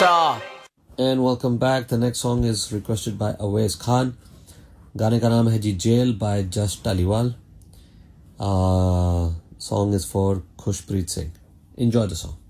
Shah. And welcome back. The next song is requested by Awais Khan. गाने का नाम है जी jail by Just Taliwal. Song is for Khushpreet Singh. Enjoy the song.